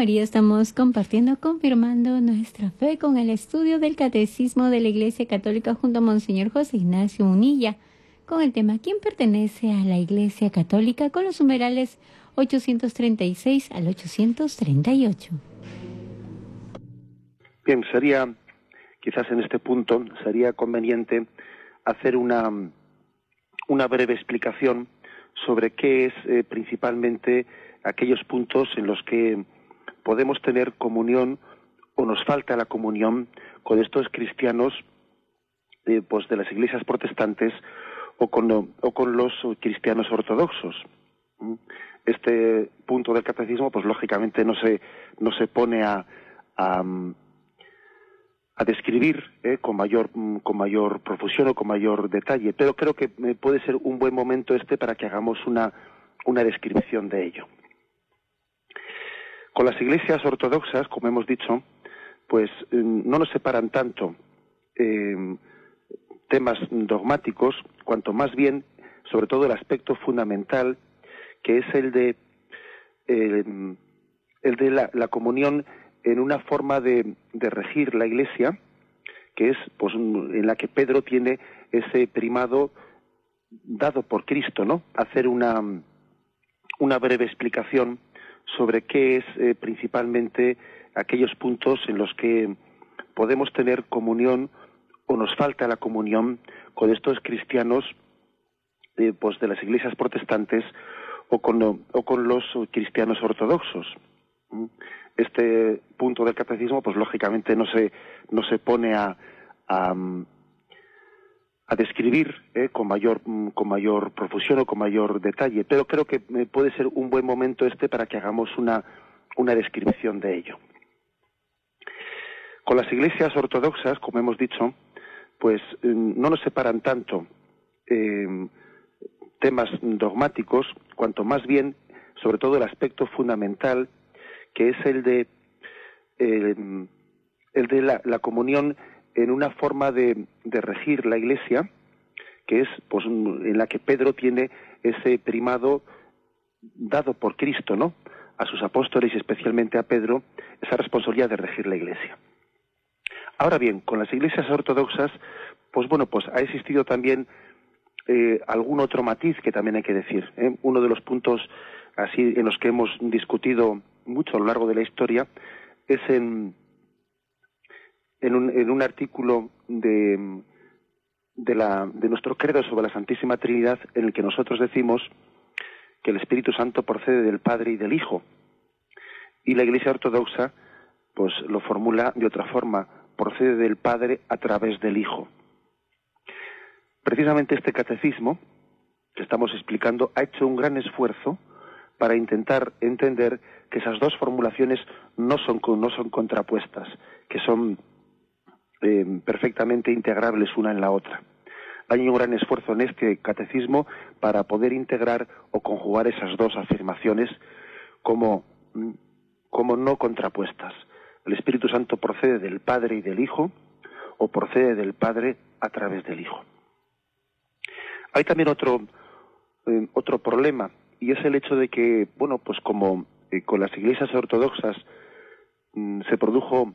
María estamos compartiendo, confirmando nuestra fe con el estudio del Catecismo de la Iglesia Católica junto a Monseñor José Ignacio Munilla, con el tema ¿Quién pertenece a la Iglesia Católica?, con los numerales 836 al 838. Bien, quizás en este punto, sería conveniente hacer una breve explicación sobre qué es principalmente aquellos puntos en los que podemos tener comunión o nos falta la comunión con estos cristianos pues de las iglesias protestantes o con los cristianos ortodoxos. Este punto del catecismo, pues lógicamente no se pone a describir con mayor profusión o con mayor detalle, pero creo que puede ser un buen momento para que hagamos una descripción de ello. Con las iglesias ortodoxas, como hemos dicho, pues no nos separan tanto temas dogmáticos, cuanto más bien, sobre todo, el aspecto fundamental, que es el de la comunión en una forma de regir la Iglesia, que es pues en la que Pedro tiene ese primado dado por Cristo, ¿no? Hacer una breve explicación sobre qué es principalmente aquellos puntos en los que podemos tener comunión o nos falta la comunión con estos cristianos pues de las iglesias protestantes o con los cristianos ortodoxos. Este punto del catecismo, pues lógicamente no se pone a describir con mayor profusión o con mayor detalle, pero creo que puede ser un buen momento para que hagamos una descripción de ello. Con las iglesias ortodoxas, como hemos dicho, pues no nos separan tanto temas dogmáticos, cuanto más bien, sobre todo, el aspecto fundamental, que es el de la comunión en una forma de regir la Iglesia, que es pues en la que Pedro tiene ese primado dado por Cristo, ¿no?, a sus apóstoles y especialmente a Pedro, esa responsabilidad de regir la Iglesia. Ahora bien, con las iglesias ortodoxas, pues bueno, pues ha existido también algún otro matiz que también hay que decir. Uno de los puntos así en los que hemos discutido mucho a lo largo de la historia es en un artículo de nuestro credo sobre la Santísima Trinidad, en el que nosotros decimos que el Espíritu Santo procede del Padre y del Hijo, y la Iglesia ortodoxa pues lo formula de otra forma: procede del Padre a través del Hijo. Precisamente este catecismo que estamos explicando ha hecho un gran esfuerzo para intentar entender que esas dos formulaciones no son contrapuestas, que son perfectamente integrables una en la otra. Hay un gran esfuerzo en este catecismo para poder integrar o conjugar esas dos afirmaciones como no contrapuestas. El Espíritu Santo procede del Padre y del Hijo, o procede del Padre a través del Hijo. Hay también otro problema, y es el hecho de que, bueno, pues como con las iglesias ortodoxas se produjo